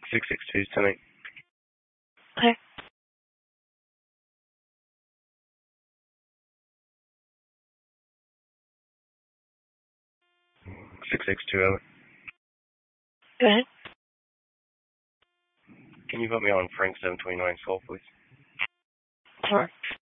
662 tonight. Okay. 662, over. Go ahead. Can you put me on Frank 729 Soul, please? Sure.